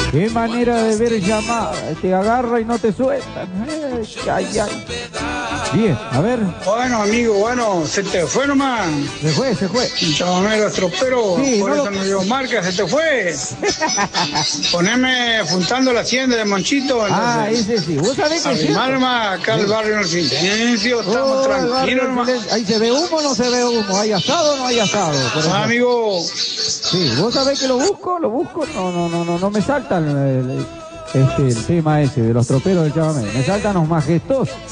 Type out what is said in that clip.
Qué manera de ver llamada. Te agarra y no te sueltan. Ay, ay. Bien, a ver. Bueno, amigo, bueno, se te fue nomás. Se fue, se fue. Chamamero estropero, Sí, por no eso no dio marca, se te fue. Poneme Juntando la Hacienda de Monchito. Ah, Entonces, ese sí. Vos sabés que sí. Armarma acá al barrio en el silencio, estamos tranquilos, hermano. Ahí se ve humo o no se ve humo. ¿Hay asado o no hay asado? Por ejemplo. Amigo, Sí, vos sabés que lo busco. No me saltan el tema ese de los troperos del chamamé. Me saltan los majestuosos.